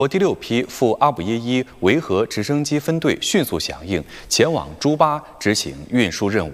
国第6批赴阿卜耶伊维和直升机分队迅速响应，前往朱巴执行运输任务。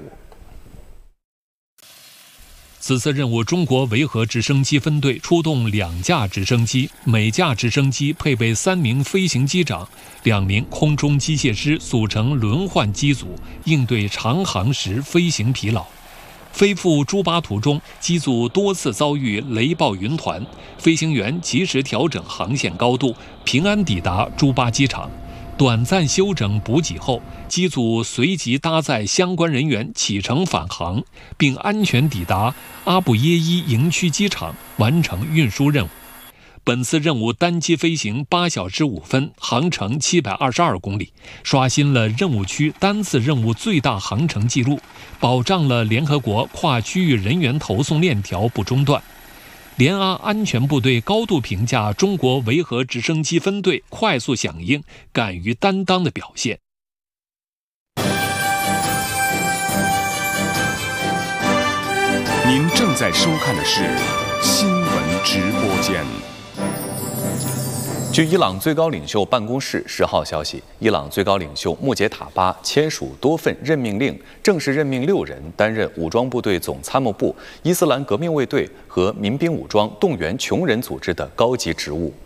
此次任务，中国维和直升机分队出动2架直升机，每架直升机配备3名飞行机长、2名空中机械师组成轮换机组，应对长航时飞行疲劳。飞赴朱巴途中，机组多次遭遇雷暴云团，飞行员及时调整航线高度，平安抵达朱巴机场。短暂休整补给后，机组随即搭载相关人员启程返航，并安全抵达阿卜耶伊营区机场，完成运输任务。本次任务单机飞行8小时5分，航程722公里，刷新了任务区单次任务最大航程记录，保障了联合国跨区域人员投送链条不中断。联阿安全部队高度评价中国维和直升机分队快速响应、敢于担当的表现。 您正在收看的是新闻直播间。 据伊朗最高领袖办公室10号消息，伊朗最高领袖穆杰塔巴签署多份任命令，正式任命6人担任武装部队总参谋部、伊斯兰革命卫队和民兵武装动员穷人组织的高级职务。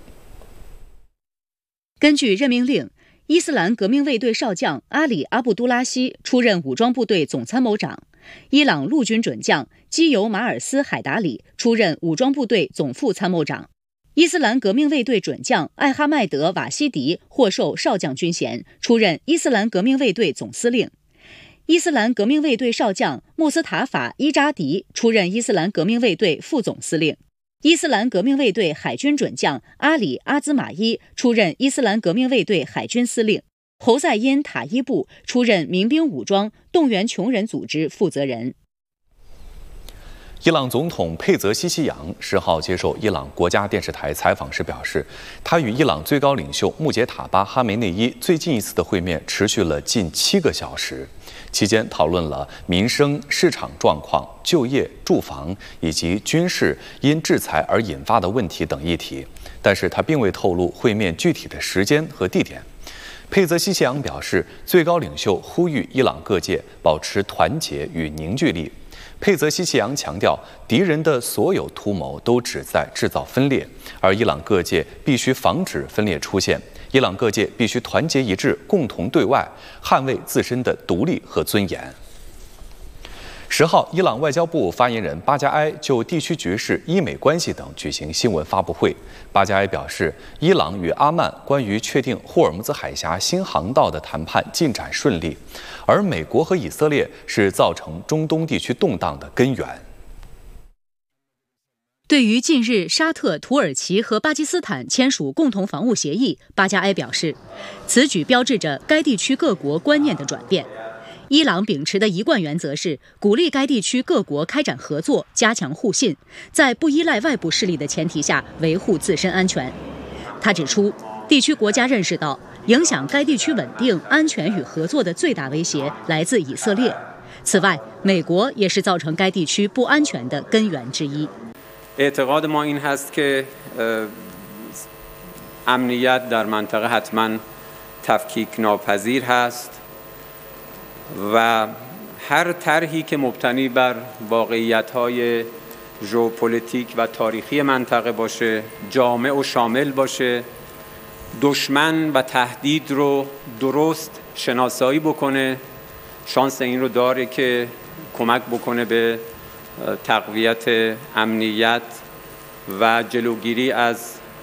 根据任命令，伊斯兰革命卫队少将阿里·阿布都拉希出任武装部队总参谋长，伊朗陆军准将基尤马尔斯·海达里出任武装部队总副参谋长。伊斯兰革命卫队准将艾哈迈德·瓦西迪获授少将军衔，出任伊斯兰革命卫队总司令。伊斯兰革命卫队少将穆斯塔法·伊扎迪出任伊斯兰革命卫队副总司令。伊斯兰革命卫队海军准将阿里·阿兹马伊出任伊斯兰革命卫队海军司令。侯赛因·塔伊布出任民兵武装动员穷人组织负责人。 伊朗总统佩泽西希扬10号接受伊朗国家电视台采访时表示，他与伊朗最高领袖穆杰塔巴·哈梅内伊最近一次的会面持续了近7个小时，期间讨论了民生、市场状况、就业、住房以及军事因制裁而引发的问题等议题，但是他并未透露会面具体的时间和地点。佩泽西希扬表示，最高领袖呼吁伊朗各界保持团结与凝聚力。佩泽西希扬强调，敌人的所有图谋都旨在制造分裂，而伊朗各界必须防止分裂出现。伊朗各界必须团结一致，共同对外，捍卫自身的独立和尊严。10号，伊朗外交部发言人巴加埃就地区局势、伊美关系等举行新闻发布会。巴加埃表示，伊朗与阿曼关于确定霍尔木兹海峡新航道的谈判进展顺利，而美国和以色列是造成中东地区动荡的根源。 对于近日沙特、土耳其和巴基斯坦签署共同防务协议，巴加埃表示，此举标志着该地区各国观念的转变。伊朗秉持的一贯原则是鼓励该地区各国开展合作，加强互信，在不依赖外部势力的前提下维护自身安全。他指出，地区国家认识到，影响该地区稳定、安全与合作的最大威胁来自以色列。此外，美国也是造成该地区不安全的根源之一。 اعتقاد ما این هست که امنیت در منطقه حتما تفکیک ناپذیر هست و هر طرحی که مبتنی بر واقعیت‌های ژئوپلیتیک و تاریخی منطقه باشه، جامع و شامل باشه، دشمن و تهدید رو درست شناسایی بکنه، شانس این رو داره که کمک بکنه به تقویت امنیت و جلوگیری از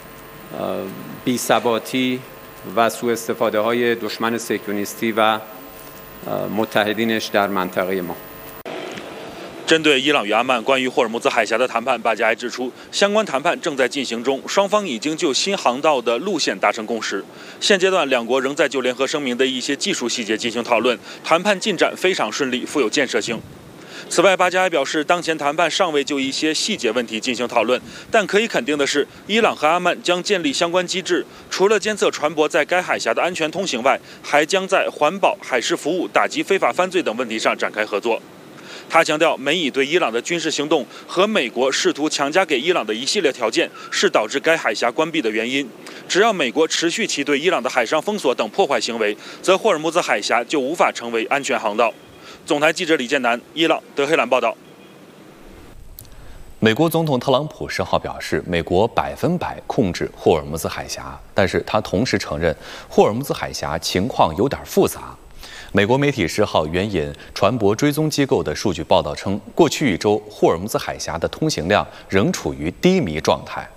بی‌ثباتی و سوء استفاده های دشمن صهیونیستی و متحدینش در منطقه ما。 针对伊朗与阿曼关于霍尔木兹海峡的谈判，巴加埃指出，相关谈判正在进行中，双方已经就新航道的路线达成共识。现阶段，两国仍在就联合声明的一些技术细节进行讨论，谈判进展非常顺利，富有建设性。此外，巴加埃表示，当前谈判尚未就一些细节问题进行讨论，但可以肯定的是，伊朗和阿曼将建立相关机制，除了监测船舶在该海峡的安全通行外，还将在环保、海事服务、打击非法犯罪等问题上展开合作。 他强调，美以对伊朗的军事行动和美国试图强加给伊朗的一系列条件是导致该海峡关闭的原因。只要美国持续其对伊朗的海上封锁等破坏行为，则霍尔木兹海峡就无法成为安全航道。总台记者李建南，伊朗德黑兰报道。 美国总统特朗普10号表示，美国100%控制霍尔木兹海峡，但是他同时承认霍尔木兹海峡情况有点复杂。美国媒体10号援引船舶追踪机构的数据报道称，过去1周霍尔木兹海峡的通行量仍处于低迷状态。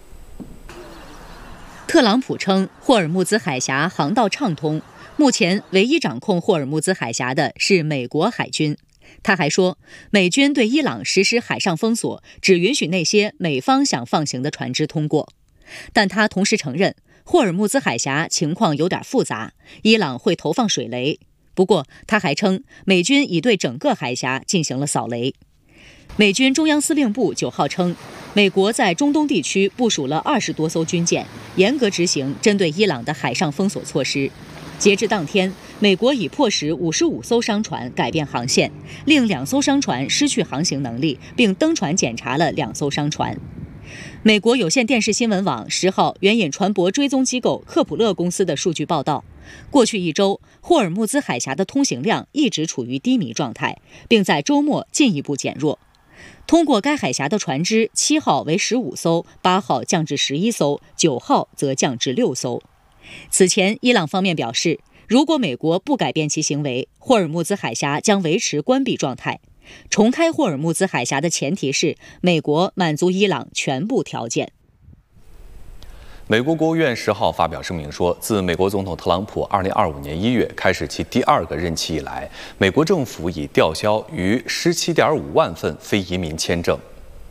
特朗普称，霍尔木兹海峡航道畅通，目前唯一掌控霍尔木兹海峡的是美国海军。他还说，美军对伊朗实施海上封锁，只允许那些美方想放行的船只通过。但他同时承认，霍尔木兹海峡情况有点复杂，伊朗会投放水雷。不过，他还称，美军已对整个海峡进行了扫雷。美军中央司令部9号称，美国在中东地区部署了20多艘军舰，严格执行针对伊朗的海上封锁措施。截至当天，美国已迫使55艘商船改变航线，令2艘商船失去航行能力，并登船检查了2艘商船。美国有线电视新闻网10号援引船舶追踪机构科普勒公司的数据报道，过去1周，霍尔木兹海峡的通行量一直处于低迷状态，并在周末进一步减弱。通过该海峡的船只7号为15艘，8号降至11艘，9号则降至6艘。此前，伊朗方面表示，如果美国不改变其行为，霍尔木兹海峡将维持关闭状态。重开霍尔木兹海峡的前提是美国满足伊朗全部条件。 美国国务院10号发表声明说，自美国总统特朗普2025年1月开始其第2个任期以来，美国政府已吊销逾17.5万份非移民签证。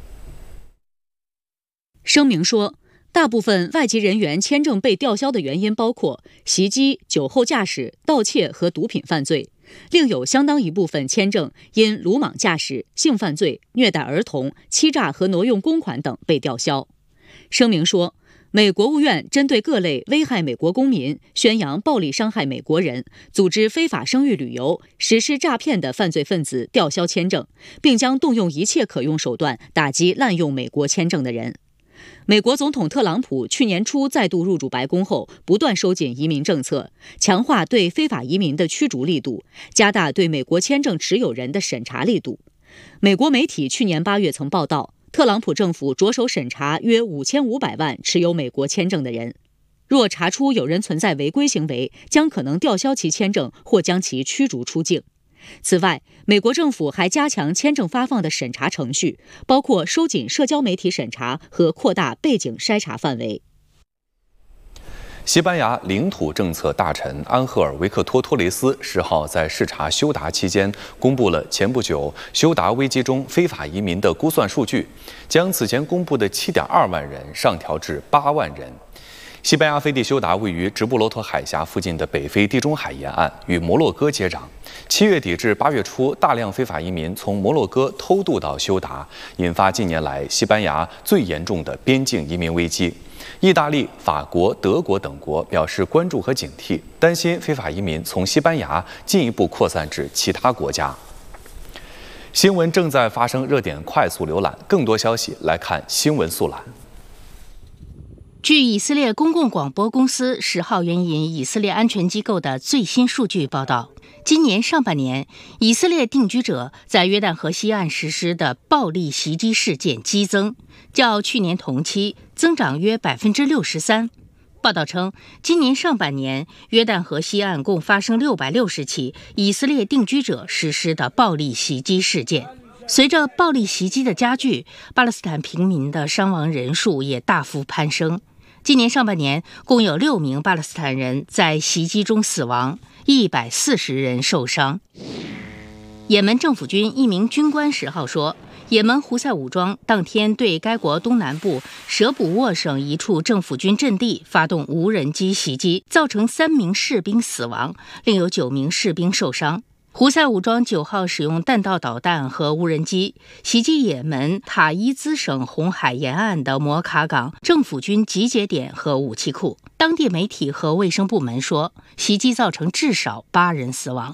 声明说，大部分外籍人员签证被吊销的原因包括袭击、酒后驾驶、盗窃和毒品犯罪，另有相当一部分签证因鲁莽驾驶、性犯罪、虐待儿童、欺诈和挪用公款等被吊销。声明说，美国务院针对各类危害美国公民、宣扬暴力伤害美国人、组织非法生育旅游、实施诈骗的犯罪分子吊销签证，并将动用一切可用手段打击滥用美国签证的人。美国总统特朗普去年初再度入主白宫后，不断收紧移民政策，强化对非法移民的驱逐力度，加大对美国签证持有人的审查力度。美国媒体去年8月曾报道，特朗普政府着手审查约5500万持有美国签证的人，若查出有人存在违规行为，将可能吊销其签证或将其驱逐出境。此外，美国政府还加强签证发放的审查程序，包括收紧社交媒体审查和扩大背景筛查范围。 西班牙领土政策大臣安赫尔·维克托·托雷斯10号在视察休达期间，公布了前不久休达危机中非法移民的估算数据，将此前公布的7.2万人上调至8万人。西班牙飞地休达位于直布罗陀海峡附近的北非地中海沿岸，与摩洛哥接壤。7月底至8月初，大量非法移民从摩洛哥偷渡到休达，引发近年来西班牙最严重的边境移民危机。意大利、法国、德国等国表示关注和警惕，担心非法移民从西班牙进一步扩散至其他国家。新闻正在发生热点快速浏览，更多消息来看新闻速览。 据以色列公共广播公司10号援引以色列安全机构的最新数据报道，今年上半年，以色列定居者在约旦河西岸实施的暴力袭击事件激增，较去年同期增长约63%。报道称，今年上半年，约旦河西岸共发生660起以色列定居者实施的暴力袭击事件。随着暴力袭击的加剧，巴勒斯坦平民的伤亡人数也大幅攀升。今年上半年，共有6名巴勒斯坦人在袭击中死亡，140人受伤。也门政府军一名军官10号说，也门胡塞武装当天对该国东南部舍卜沃省一处政府军阵地发动无人机袭击，造成3名士兵死亡，另有9名士兵受伤。胡塞武装9号使用弹道导弹和无人机袭击也门塔伊兹省红海沿岸的摩卡港政府军集结点和武器库。当地媒体和卫生部门说，袭击造成至少8人死亡。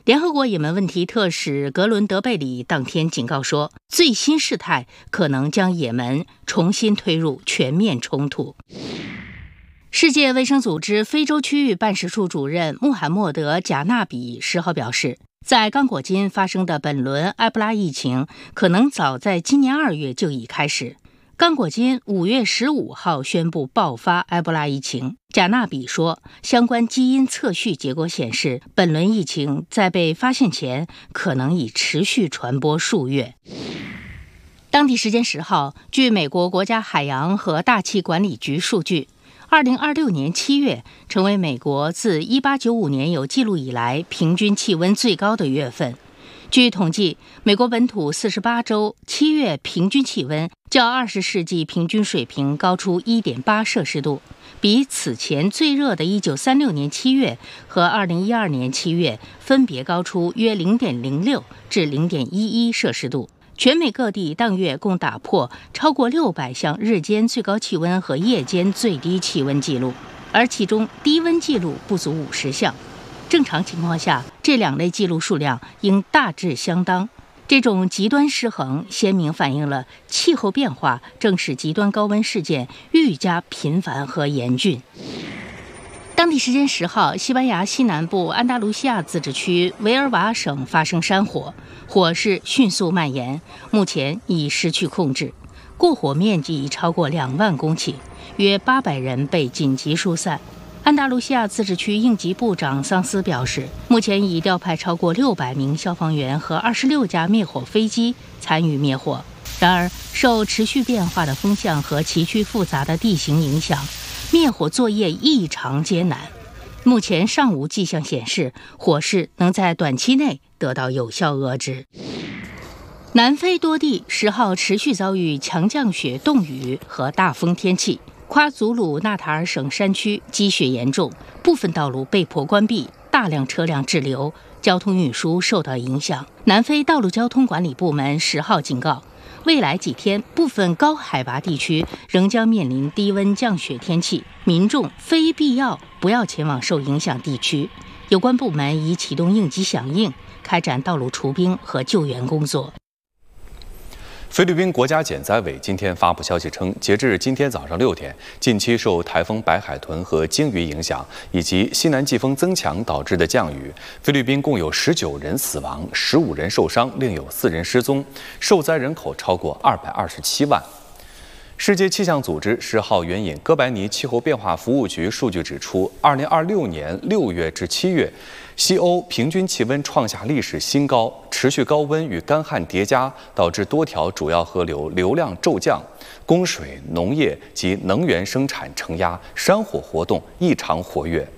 联合国也门问题特使格伦德贝里当天警告说，最新事态可能将也门重新推入全面冲突。世界卫生组织非洲区域办事处主任穆罕默德·贾纳比10号表示，在刚果金发生的本轮埃博拉疫情可能早在今年2月就已开始。刚果金5月15号宣布爆发埃博拉疫情。贾纳比说，相关基因测序结果显示，本轮疫情在被发现前可能已持续传播数月。当地时间10号，据美国国家海洋和大气管理局数据，2026年7月成为美国自1895年有记录以来平均气温最高的月份。据统计，美国本土48州7月平均气温较20世纪平均水平高出 1.8 摄氏度，比此前最热的1936年7月和2012年7月分别高出约 0.06 至 0.11 摄氏度。全美各地当月共打破超过600项日间最高气温和夜间最低气温记录，而其中低温记录不足50项。正常情况下，这两类记录数量应大致相当。这种极端失衡鲜明反映了气候变化正使极端高温事件愈加频繁和严峻。当地时间10号，西班牙西南部安达卢西亚自治区维尔瓦省发生山火，火势迅速蔓延，目前已失去控制，过火面积已超过2万公顷，约800人被紧急疏散。安达卢西亚自治区应急部长桑斯表示，目前已调派超过600名消防员和26架灭火飞机参与灭火。然而，受持续变化的风向和崎岖复杂的地形影响，灭火作业异常艰难。目前尚无迹象显示火势能在短期内得到有效遏制。南非多地10号持续遭遇强降雪、冻雨和大风天气。夸祖鲁纳塔尔省山区积雪严重，部分道路被迫关闭，大量车辆滞留，交通运输受到影响。南非道路交通管理部门10号警告，未来几天部分高海拔地区仍将面临低温降雪天气，民众非必要不要前往受影响地区。有关部门已启动应急响应，开展道路除冰和救援工作。 菲律宾国家减灾委今天发布消息称，截至今天早上6点，近期受台风白海豚和鲸鱼影响，以及西南季风增强导致的降雨，菲律宾共有19人死亡，15人受伤，另有4人失踪，受灾人口超过227万。世界气象组织10号援引哥白尼气候变化服务局数据指出，2026年6月至7月，西欧平均气温创下历史新高，持续高温与干旱叠加，导致多条主要河流流量骤降，供水、农业及能源生产承压，山火活动异常活跃。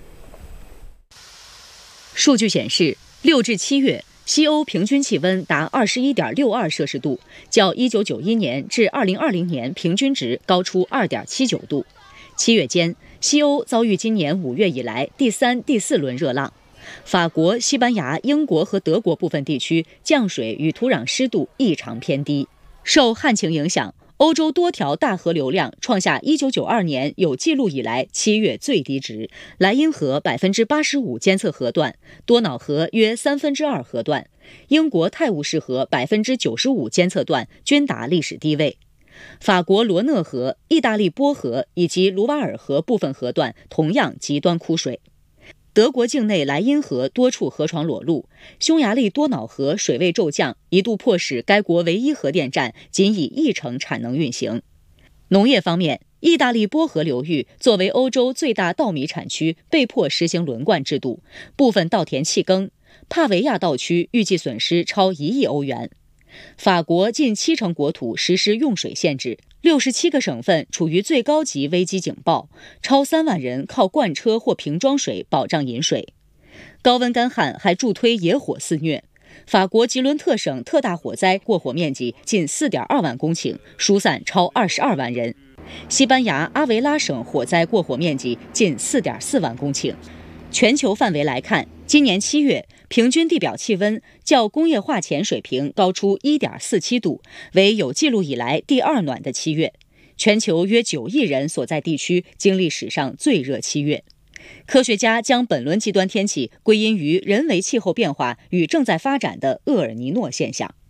数据显示，6至7月，西欧平均气温达21.62摄氏度，较1991年至2020年平均值高出2.79度。7月间，西欧遭遇今年5月以来第3、第4轮热浪。法国、西班牙、英国和德国部分地区降水与土壤湿度异常偏低。受旱情影响，欧洲多条大河流量创下1992年有记录以来7月最低值，莱茵河85%监测河段，多瑙河约2/3河段，英国泰晤士河95%监测段均达历史低位。法国罗讷河、意大利波河以及卢瓦尔河部分河段同样极端枯水。德国境内莱茵河多处河床裸露，匈牙利多瑙河水位骤降，一度迫使该国唯一核电站仅以1成产能运行。农业方面，意大利波河流域作为欧洲最大稻米产区，被迫实行轮灌制度，部分稻田弃耕。帕维亚稻区预计损失超1亿欧元。法国近70%国土实施用水限制，67个省份处于最高级危机警报，超3万人靠罐车或瓶装水保障饮水。高温干旱还助推野火肆虐。法国吉伦特省特大火灾过火面积近4.2万公顷，疏散超22万人。西班牙阿维拉省火灾过火面积近4.4万公顷。全球范围来看，今年7月平均地表气温较工业化前水平高出 1.47 度，为有记录以来第2暖的7月。全球约9亿人所在地区经历史上最热7月。 科学家将本轮极端天气归因于人为气候变化与正在发展的厄尔尼诺现象。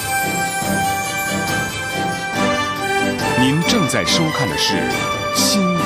您正在收看的是新